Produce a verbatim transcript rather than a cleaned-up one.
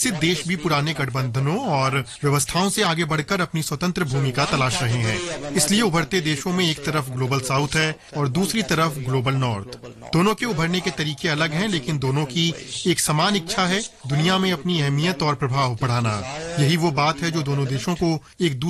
विकसित देश भी पुराने गठबंधनों और व्यवस्थाओं से आगे बढ़कर अपनी स्वतंत्र भूमिका तलाश रहे हैं। इसलिए उभरते देशों में एक तरफ ग्लोबल साउथ है और दूसरी तरफ ग्लोबल नॉर्थ। दोनों के उभरने के तरीके अलग हैं, लेकिन दोनों की एक समान इच्छा है दुनिया में अपनी अहमियत और प्रभाव बढ़ाना। यही वो बात है जो दोनों देशों को एक